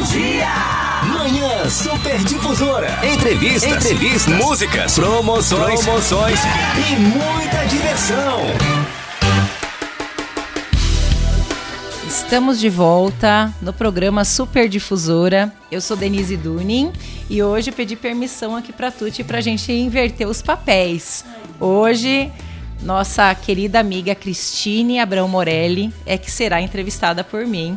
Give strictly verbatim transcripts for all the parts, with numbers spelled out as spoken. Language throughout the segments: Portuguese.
dia! Manhã Super Difusora. Entrevistas, Entrevistas, músicas, promoções, promoções e muita diversão. Estamos de volta no programa Super Difusora. Eu sou Denise Dunin e hoje pedi permissão aqui para a Tuti para a gente inverter os papéis. Hoje, nossa querida amiga Cristine Abrão Morelli é que será entrevistada por mim.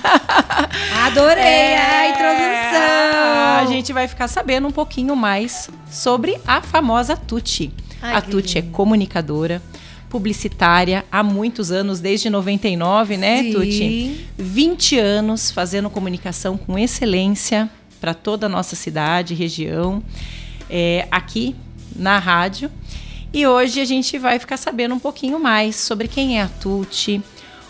Adorei é, a introdução! A gente vai ficar sabendo um pouquinho mais sobre a famosa Tuti. Ai, a Tuti é comunicadora, publicitária há muitos anos, desde noventa e nove, né, Sim. Tuti? vinte anos fazendo comunicação com excelência para toda a nossa cidade, região, é, aqui na rádio. E hoje a gente vai ficar sabendo um pouquinho mais sobre quem é a Tuti.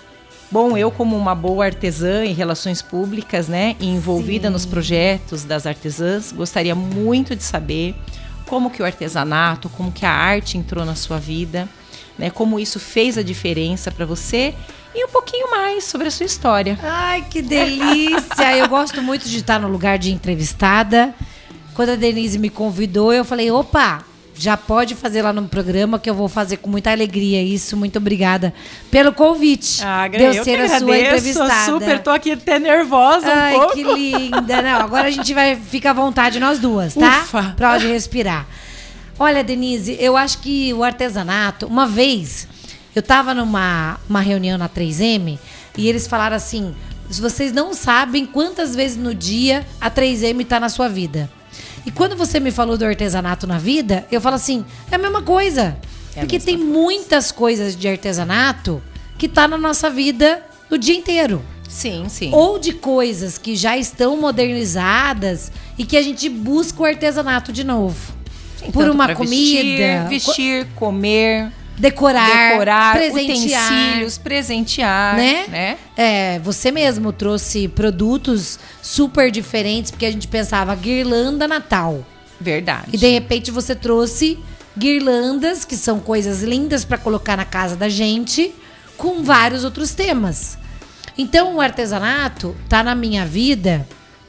Bom, eu como uma boa artesã em relações públicas, né, e envolvida Sim. nos projetos das artesãs, gostaria muito de saber como que o artesanato, como que a arte entrou na sua vida, né, como isso fez a diferença para você e um pouquinho mais sobre a sua história. Ai, que delícia! Eu gosto muito de estar no lugar de entrevistada. Quando a Denise me convidou, eu falei, opa, já pode fazer lá no programa que eu vou fazer com muita alegria isso. Muito obrigada pelo convite. Ah, de eu ser que a sua entrevistada. Super, tô aqui até nervosa um Ai, pouco. que linda. Não, agora a gente vai ficar à vontade nós duas, tá? Ufa. Pra onde respirar. Olha, Denise, eu acho que o artesanato, uma vez, eu tava numa uma reunião na três M e eles falaram assim, vocês não sabem quantas vezes no dia a três M tá na sua vida. E quando você me falou do artesanato na vida, eu falo assim, é a mesma coisa. É porque mesma tem coisa. muitas coisas de artesanato que tá na nossa vida o dia inteiro. Sim, sim. Ou de coisas que já estão modernizadas e que a gente busca o artesanato de novo. Sim, por tanto uma pra comida, Vestir, vestir comer, decorar, decorar, presentear, utensílios, presentear, né? né? É, você mesmo trouxe produtos super diferentes, porque a gente pensava guirlanda Natal. Verdade. E de repente você trouxe guirlandas, que são coisas lindas para colocar na casa da gente, com vários outros temas. Então o artesanato tá na minha vida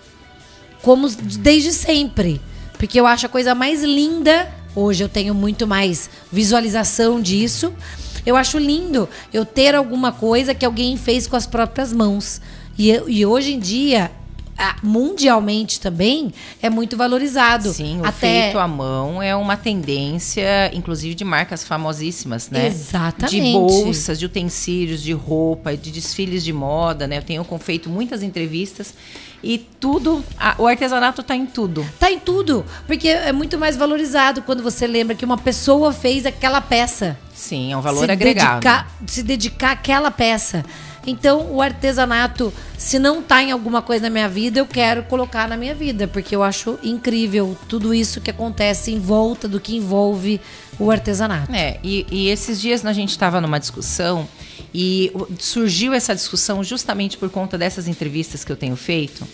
como desde sempre. Porque eu acho a coisa mais linda. Hoje eu tenho muito mais visualização disso. Eu acho lindo eu ter alguma coisa que alguém fez com as próprias mãos. E, e hoje em dia, mundialmente também, é muito valorizado. Sim, o Até... feito à mão é uma tendência, inclusive de marcas famosíssimas, né? Exatamente. De bolsas, de utensílios, de roupa, de desfiles de moda, né? Eu tenho feito muitas entrevistas e tudo, a, o artesanato tá em tudo. Tá em tudo, porque é muito mais valorizado quando você lembra que uma pessoa fez aquela peça. Sim, é um valor se agregado. Dedicar, se dedicar àquela peça. Então, o artesanato, se não tá em alguma coisa na minha vida, eu quero colocar na minha vida, porque eu acho incrível tudo isso que acontece em volta do que envolve o artesanato. É, e, e esses dias a gente estava numa discussão e surgiu essa discussão justamente por conta dessas entrevistas que eu tenho feito,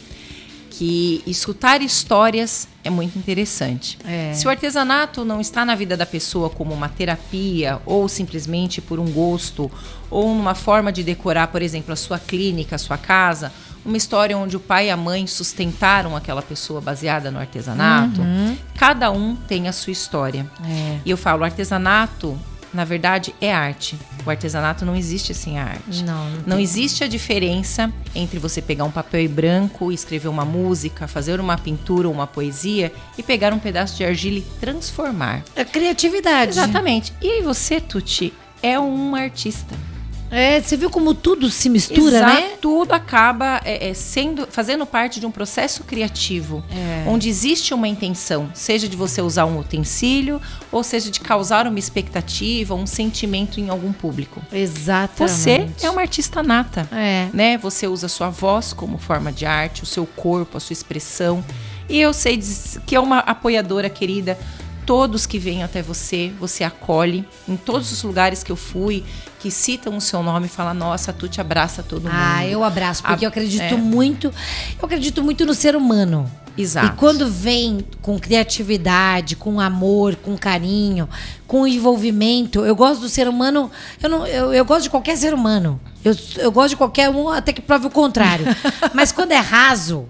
que escutar histórias é muito interessante. É. Se o artesanato não está na vida da pessoa como uma terapia ou simplesmente por um gosto ou uma forma de decorar, por exemplo, a sua clínica, a sua casa, uma história onde o pai e a mãe sustentaram aquela pessoa baseada no artesanato, Uhum. cada um tem a sua história. É. E eu falo, o artesanato, na verdade, é arte. O artesanato não existe sem a arte. Não, não Não tem. existe a diferença entre você pegar um papel em branco e escrever uma música, fazer uma pintura ou uma poesia e pegar um pedaço de argila e transformar. É criatividade. Exatamente. E aí você, Tuti, é um artista. É, você viu como tudo se mistura, Exato, né? tudo acaba é, é, sendo, fazendo parte de um processo criativo, É. onde existe uma intenção, seja de você usar um utensílio, ou seja de causar uma expectativa, um sentimento em algum público. Exatamente. Você é uma artista nata, É. né? Você usa a sua voz como forma de arte, o seu corpo, a sua expressão. E eu sei diz- que é uma apoiadora querida. Todos que vêm até você, você acolhe. Em todos os lugares que eu fui, que citam o seu nome, fala, nossa, tu te abraça todo mundo. Ah, eu abraço, porque A- eu acredito é. muito. Eu acredito muito no ser humano. Exato. E quando vem com criatividade, com amor, com carinho, com envolvimento, eu gosto do ser humano. Eu, não, eu, eu gosto de qualquer ser humano. Eu, eu gosto de qualquer um, até que prove o contrário. Mas quando é raso,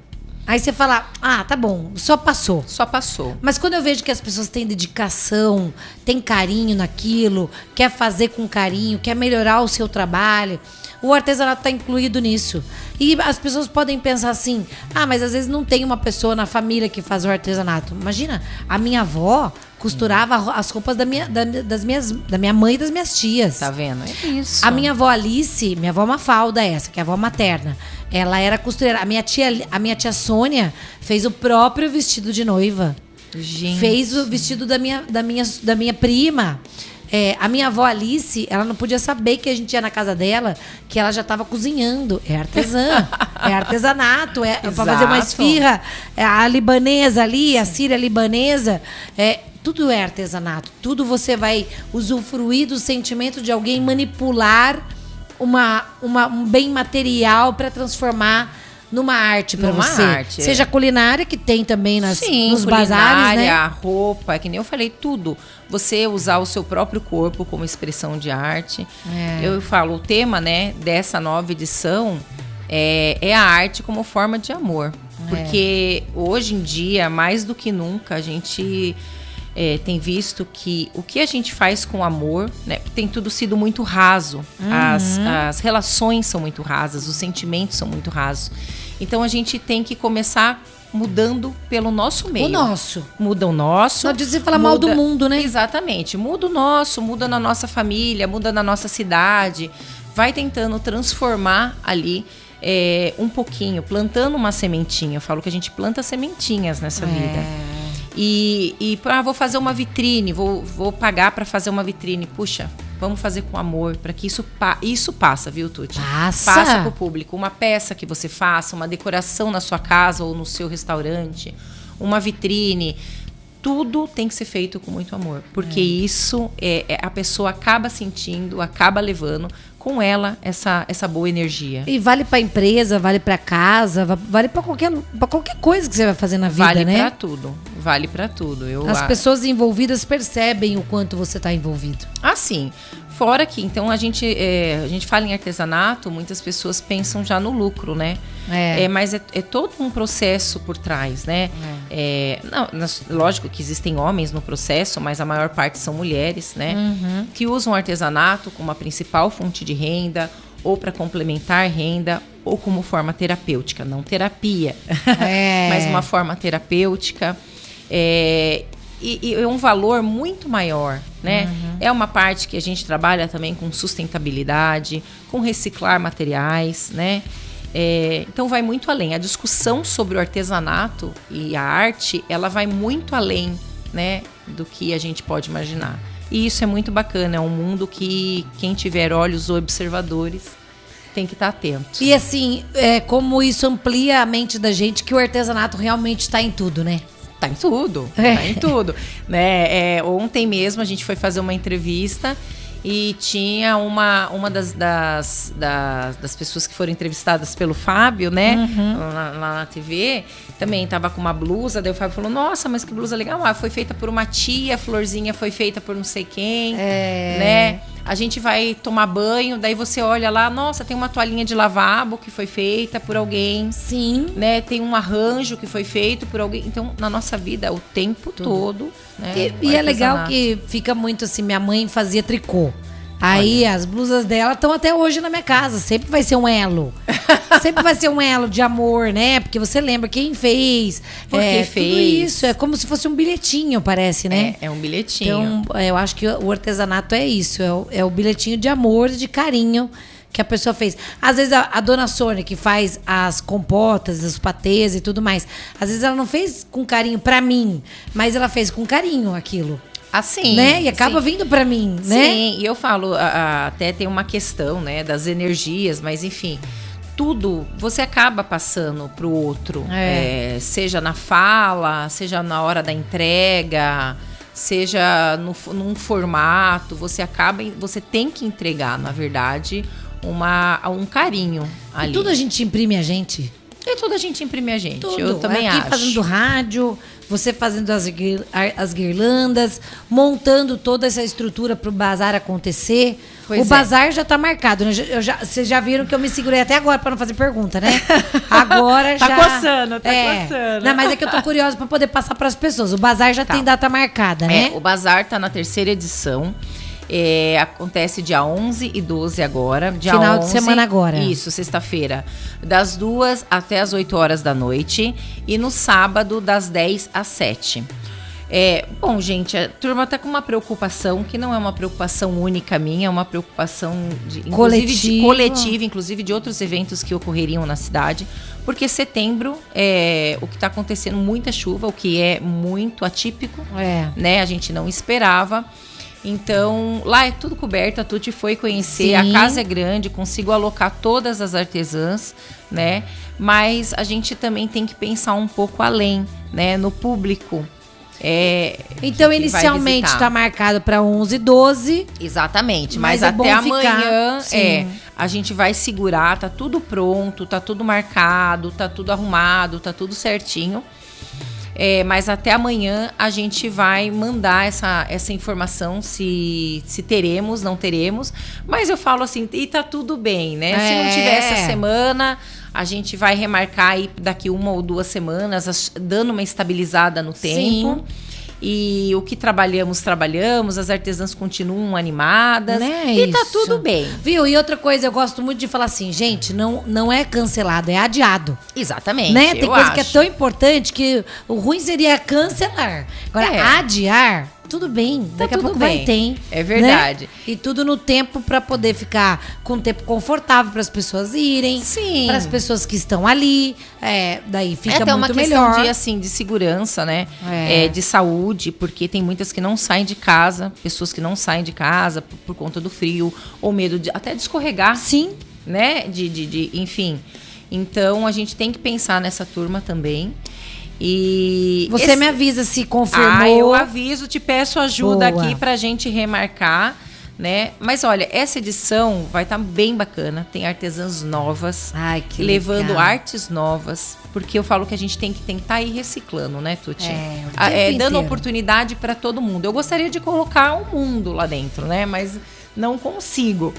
Aí você fala, ah, tá bom, só passou. Só passou. Mas quando eu vejo que as pessoas têm dedicação, têm carinho naquilo, quer fazer com carinho, quer melhorar o seu trabalho, o artesanato está incluído nisso. E as pessoas podem pensar assim, ah, mas às vezes não tem uma pessoa na família que faz o artesanato. Imagina, a minha avó costurava as roupas da minha, da, das minhas, da minha mãe e das minhas tias. Tá vendo? É isso. A minha avó Alice, minha avó Mafalda essa, que é a avó materna, ela era costureira. A minha tia, a minha tia Sônia fez o próprio vestido de noiva. Gente. Fez o vestido da minha, da minha, da minha prima. É, a minha avó Alice, ela não podia saber que a gente ia na casa dela, que ela já estava cozinhando. É artesã, é artesanato, é para fazer uma esfirra. É a libanesa ali, a síria libanesa, é, tudo é artesanato. Tudo você vai usufruir do sentimento de alguém manipular uma, uma, um bem material para transformar numa arte para você. Arte, Seja é. culinária, que tem também nas, Sim, nos bazares, né? a roupa, é que nem eu falei, tudo. Você usar o seu próprio corpo como expressão de arte. É. Eu falo, o tema, né, dessa nova edição é, é a arte como forma de amor. É. Porque hoje em dia, mais do que nunca, a gente é, tem visto que o que a gente faz com amor, né, tem tudo sido muito raso. Uhum. As, as relações são muito rasas, os sentimentos são muito rasos. Então a gente tem que começar mudando pelo nosso meio. O nosso. Muda o nosso. Não adianta você falar mal do mundo, né? Exatamente. Muda o nosso, muda na nossa família, muda na nossa cidade. Vai tentando transformar ali é, um pouquinho, plantando uma sementinha. Eu falo que a gente planta sementinhas nessa É. vida. E, e ah, vou fazer uma vitrine, vou, vou pagar para fazer uma vitrine. Puxa, vamos fazer com amor, para que isso, pa isso passa, viu, Tuti? Passa. Passa pro público. Uma peça que você faça, uma decoração na sua casa ou no seu restaurante, uma vitrine. Tudo tem que ser feito com muito amor. Porque é. isso é, é, a pessoa acaba sentindo, acaba levando com ela essa, essa boa energia. E vale pra empresa, vale pra casa, vale pra qualquer, pra qualquer coisa que você vai fazer na vida, vale né? Vale pra tudo. Vale pra tudo. Eu, As a... pessoas envolvidas percebem o quanto você tá envolvido. Ah, sim. Fora que, então, a gente, é, a gente fala em artesanato, muitas pessoas pensam já no lucro, né? É. É, mas é, é todo um processo por trás, né? É. É, não, nas, lógico que existem homens no processo, mas a maior parte são mulheres, né? Uhum. Que usam o artesanato como a principal fonte de renda, ou para complementar renda, ou como forma terapêutica. Não terapia, É. mas uma forma terapêutica. É, e, e é um valor muito maior, né? Uhum. É uma parte que a gente trabalha também com sustentabilidade, com reciclar materiais, né? É, então vai muito além. A discussão sobre o artesanato e a arte, ela vai muito além, né, do que a gente pode imaginar. E isso é muito bacana, é um mundo que quem tiver olhos observadores tem que estar atento. E assim, é, como isso amplia a mente da gente, que o artesanato realmente está em tudo, né? Tá em tudo, É. tá em tudo. Né? É, ontem mesmo a gente foi fazer uma entrevista e tinha uma, uma das, das, das, das pessoas que foram entrevistadas pelo Fábio, né? Uhum. Lá, lá na T V, também tava com uma blusa, daí o Fábio falou, nossa, mas que blusa legal. Ah, foi feita por uma tia, a florzinha foi feita por não sei quem, É. né? A gente vai tomar banho, daí você olha lá, nossa, tem uma toalhinha de lavabo que foi feita por alguém. Sim. Né? Tem um arranjo que foi feito por alguém. Então, na nossa vida, o tempo Tudo. todo. Né? E, e é legal que fica muito assim, minha mãe fazia tricô. Aí Olha. as blusas dela estão até hoje na minha casa. Sempre vai ser um elo. Sempre vai ser um elo de amor, né? Porque você lembra quem fez. Por é, que fez. Tudo isso. É como se fosse um bilhetinho, parece, né? É, é um bilhetinho. Então, eu acho que o artesanato é isso. É o, é o bilhetinho de amor e de carinho que a pessoa fez. Às vezes a, a dona Sônia, que faz as compotas, os patês e tudo mais, às vezes ela não fez com carinho pra mim, mas ela fez com carinho aquilo. Assim, né? E acaba sim. vindo pra mim, né? Sim, e eu falo, a, a, até tem uma questão, né, das energias, mas enfim, tudo você acaba passando pro outro, é. É, seja na fala, seja na hora da entrega, seja no, num formato, você acaba, você tem que entregar, na verdade, uma, um carinho ali. E tudo a gente imprime a gente. E tudo a gente imprime a gente, tudo. eu também Aqui acho. fazendo rádio, você fazendo as, as guirlandas, montando toda essa estrutura para o bazar acontecer. Pois o é. bazar já tá marcado, né? Eu já, vocês já viram que eu me segurei até agora pra não fazer pergunta, né? Agora Tá já... coçando, tá é. coçando. Não, mas é que eu tô curiosa pra poder passar pras pessoas. O bazar já Tá. tem data marcada, né? É, o Bazar tá na terceira edição. É, acontece dia onze e doze agora. Dia Final de onze, semana agora. Isso, sexta-feira. Das duas até as oito horas da noite. E no sábado, das dez às sete. É, bom, gente, a turma tá com uma preocupação que não é uma preocupação única minha, é uma preocupação de, inclusive, de Coletiva. coletiva, inclusive de outros eventos que ocorreriam na cidade. Porque setembro é o que está acontecendo, muita chuva, o que é muito atípico, É. né? A gente não esperava. Então, lá é tudo coberto, a Tuti foi conhecer, Sim. a casa é grande, consigo alocar todas as artesãs, né? Mas a gente também tem que pensar um pouco além, né? No público. É, Então, que vai inicialmente visitar. tá marcado pra onze e doze. Exatamente, Mas mas, é bom até ficar, amanhã sim. é, a gente vai segurar, tá tudo pronto, tá tudo marcado, tá tudo arrumado, tá tudo certinho. É, mas até amanhã a gente vai mandar essa, essa informação se, se teremos, não teremos. Mas eu falo assim, e tá tudo bem, né? Se É. não tiver essa semana, a gente vai remarcar aí daqui uma ou duas semanas, as- dando uma estabilizada no tempo. E o que trabalhamos, trabalhamos, as artesãs continuam animadas. Né, e tá isso. tudo bem. Viu? E outra coisa, eu gosto muito de falar assim, gente, não, não é cancelado, é adiado. Exatamente. Né? Tem eu coisa que é acho. tão importante que o ruim seria cancelar. Agora, É. adiar, tudo bem. Daqui a tudo pouco bem. vai ter. É verdade. Né? E tudo no tempo pra poder ficar com um tempo confortável para as pessoas irem. Sim. Para as pessoas que estão ali. É, daí fica é até uma muito questão melhor. de, assim, de segurança, né? É. É, de saúde, porque tem muitas que não saem de casa, pessoas que não saem de casa por, por conta do frio, ou medo de até de escorregar, Sim. né? De, de, de, enfim. Então, a gente tem que pensar nessa turma também. E Você esse- me avisa se confirmou. Ah, eu aviso, te peço ajuda Boa. aqui pra gente remarcar, né? Mas olha, essa edição vai estar bem bacana. Tem artesãs novas, Ai, que levando legal. artes novas, porque eu falo que a gente tem que tem que estar aí reciclando, né, Tuti? É, o Ah, tempo é, dando inteiro. oportunidade para todo mundo. Eu gostaria de colocar o mundo lá dentro, né? Mas não consigo.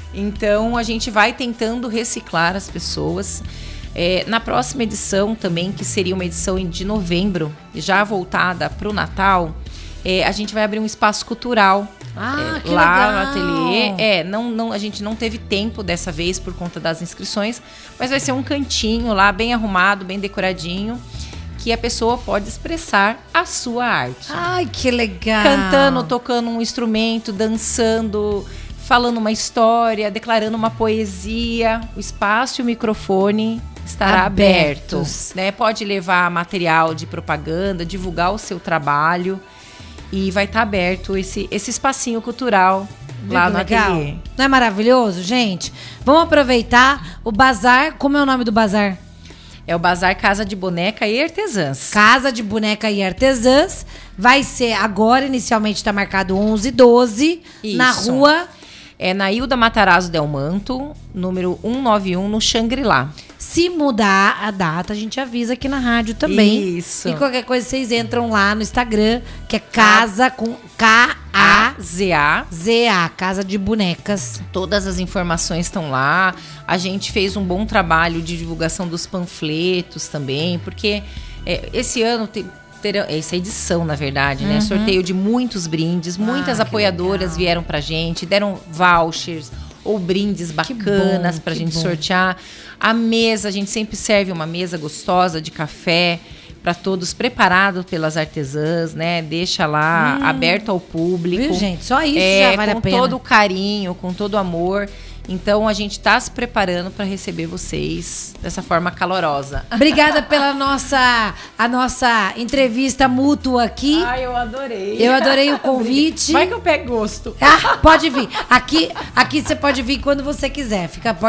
Então a gente vai tentando reciclar as pessoas. É, na próxima edição também, que seria uma edição de novembro, já voltada para o Natal, é, a gente vai abrir um espaço cultural. Ah, é, que lá legal. no ateliê. É, não, não, a gente não teve tempo dessa vez por conta das inscrições, mas vai ser um cantinho lá, bem arrumado, bem decoradinho, que a pessoa pode expressar a sua arte. Ai, que legal. Cantando, tocando um instrumento, dançando, falando uma história, declarando uma poesia. O espaço e o microfone estará Abertos. aberto, né? Pode levar material de propaganda, divulgar o seu trabalho e vai estar aberto esse, esse espacinho cultural Viu lá que no legal? ateliê. Não é maravilhoso, gente? Vamos aproveitar o bazar. Como é o nome do bazar? É o Bazar Casa de Boneca e Artesãs. Casa de Boneca e Artesãs. Vai ser agora, inicialmente está marcado onze e doze, na Isso. rua. É na Hilda Matarazzo Del Manto, número cento e noventa e um, no Xangri-Lá. Se mudar a data, a gente avisa aqui na rádio também. Isso. E qualquer coisa, vocês entram lá no Instagram, que é Casa com K A Z A. Z A, Casa de Bonecas. Todas as informações estão lá. A gente fez um bom trabalho de divulgação dos panfletos também, porque é, esse ano tem, terão, essa edição, na verdade, né? Sorteio de muitos brindes, muitas Uhum. Ah, que apoiadoras legal. vieram pra gente, deram vouchers ou brindes bacanas bom, pra que gente bom. sortear. A mesa, a gente sempre serve uma mesa gostosa de café para todos, preparado pelas artesãs, né? Deixa lá aberto ao público. Viu, gente? Só isso É, já vale com a pena. todo o carinho, com todo o amor. Então a gente está se preparando para receber vocês dessa forma calorosa. Obrigada pela nossa, a nossa entrevista mútua aqui. Ai, eu adorei. Eu adorei o convite. Vai que eu pego gosto. Ah, pode vir. Aqui, aqui você pode vir quando você quiser. Fica a porta